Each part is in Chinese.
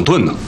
盾呢。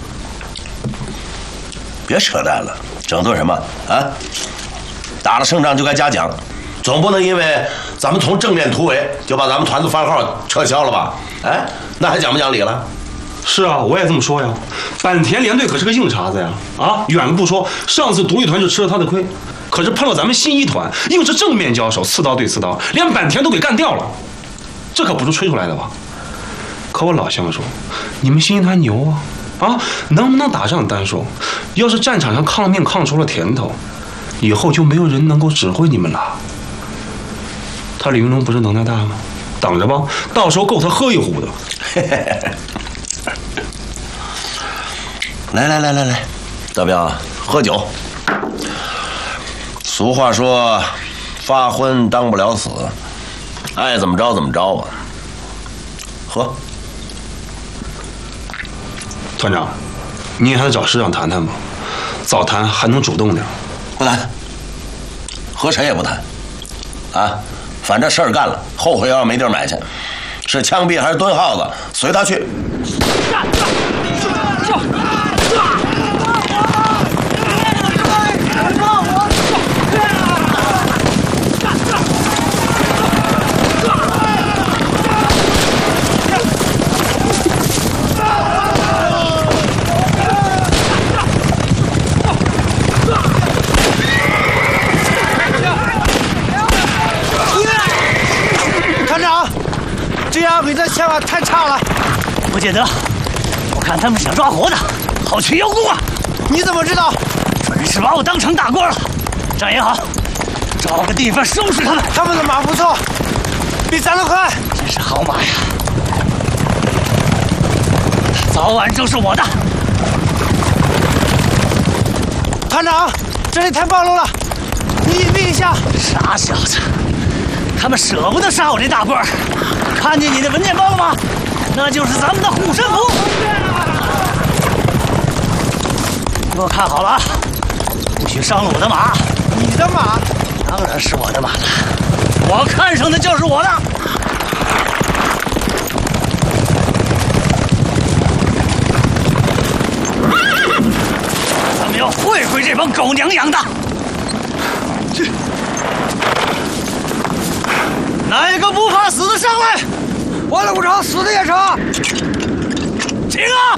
别扯淡了，整顿什么啊？打了胜仗就该嘉奖，总不能因为咱们从正面突围就把咱们团子番号撤销了吧？哎，那还讲不讲理了？ 是啊，我也这么说呀。坂田联队可是个硬茬子呀！啊，远了不说，上次独立团就吃了他的亏，可是碰到咱们新一团，硬是正面交手，刺刀对刺刀，连坂田都给干掉了，这可不是吹出来的吧？可我老乡说，你们新一团牛啊！啊，能不能打仗单说，要是战场上抗命抗出了甜头，以后就没有人能够指挥你们了。他李云龙不是能耐大吗？等着吧，到时候够他喝一壶的。 来，德彪，喝酒。俗话说，发昏当不了死，爱怎么着怎么着吧。喝。 团长，您还是找师长谈谈吧，早谈还能主动点。 不谈，和谁也不谈。啊，反正事儿干了，后悔要没地儿买去，是枪毙还是蹲耗子，随他去。 这样比这想法太差了。 不见得，我看他们想抓活的，好取邀功啊！ 你怎么知道？ 准是把我当成大官了。这样也好，找个地方收拾他们。 他们的马不错，比咱的快。 真是好马呀！早晚就是我的。 团长，这里太暴露了，你隐蔽一下。 傻小子，他们舍不得杀我这大官。看见你的文件包了吗？那就是咱们的护身符。给我看好了啊！不许伤了我的马。 你的马？ 当然是我的马了。我看上的就是我的。咱们要会会这帮狗娘养的。哪一个不怕死的上来？ 活的不成，死的也成。 停啊！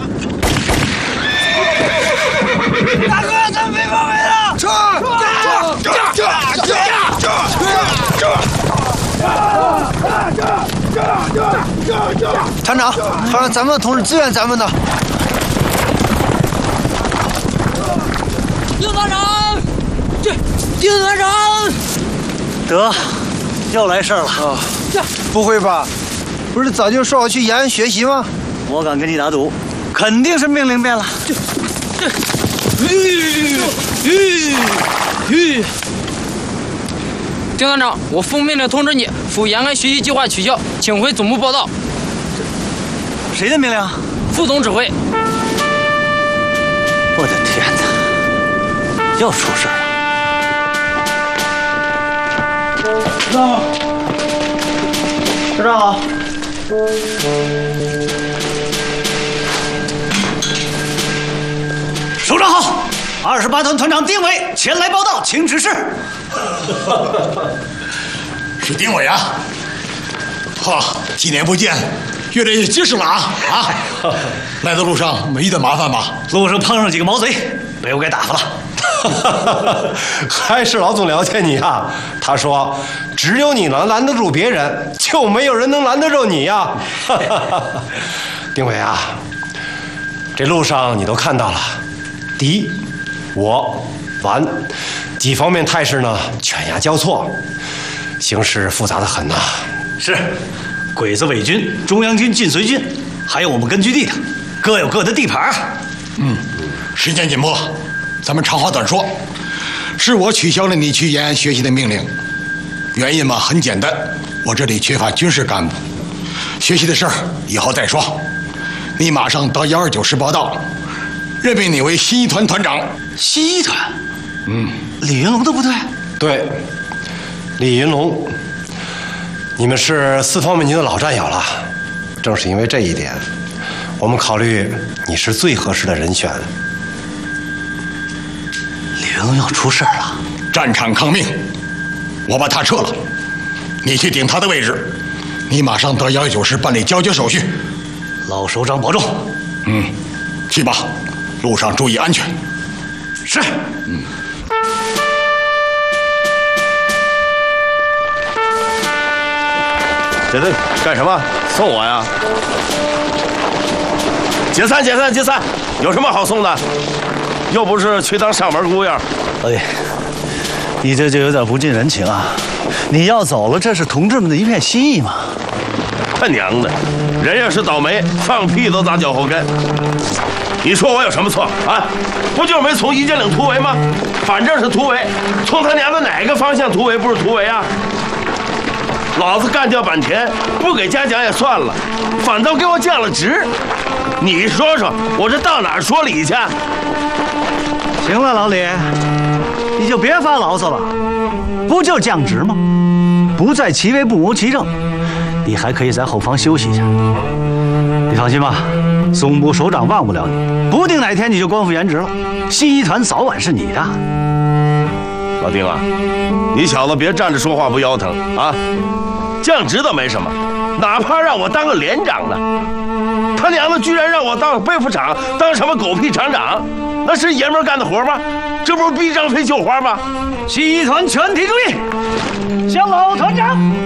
大哥，咱没防备了。撤！团长，好让咱们的同志支援咱们的。 丁团长，丁团长，得，又来事儿了。 啊，不会吧？不是早就说我去延安学习吗？ 我敢跟你打赌，肯定是命令变了。 丁团长，我奉命令通知你，赴延安学习计划取消，请回总部报道。 谁的命令？ 副总指挥。 我的天哪，又出事了！师长好。首长好，28团团长丁伟前来报道，请指示。 是丁伟啊！哈，几年不见，越来越结实了啊！来的路上没遇到麻烦吧？ 路上碰上几个毛贼，被我给打发了。 还是老总了解你啊！他说，只有你能拦得住别人，就没有人能拦得住你呀！丁伟啊，这路上你都看到了，敌、我、顽几方面态势呢，犬牙交错，形势复杂的很呐。 是，鬼子伪军、中央军晋绥军，还有我们根据地的，各有各的地盘。 时间紧迫，咱们长话短说。是我取消了你去延安学习的命令，原因嘛很简单，我这里缺乏军事干部，学习的事儿以后再说。你马上到129师报道，任命你为新一团团长。 新一团？李云龙的部队？ 对，李云龙，你们是4方面军的老战友了。正是因为这一点， 我们考虑你是最合适的人选。 李云龙要出事了， 战场抗命，我把他撤了，你去顶他的位置。你马上到119师办理交接手续。 老首长保重。 去吧，路上注意安全。 是。 这干什么？送我呀？解散！有什么好送的？又不是去当上门姑爷。 老弟，你这就有点不近人情啊！你要走了，这是同志们的一片心意嘛。 他娘的，人要是倒霉，放屁都砸脚后跟。你说我有什么错啊？不就是没从一界岭突围吗？反正是突围，从他娘的哪个方向突围不是突围啊？老子干掉坂田，不给嘉奖也算了，反倒给我降了职。你说说，我这到哪儿说理去？ 行了，老李，你就别发牢骚了。不就降职吗？不在其位不谋其政，你还可以在后方休息一下。你放心吧，总部首长忘不了你，不定哪天你就官复原职了。信义团早晚是你的。 老丁啊，你小子别站着说话不腰疼啊！降职倒没什么，哪怕让我当个连长呢，他娘的居然让我当背副厂，当什么狗屁厂长，那是爷们儿干的活吗？这不是逼张飞绣花吗？ 信义团全体注意，向老团长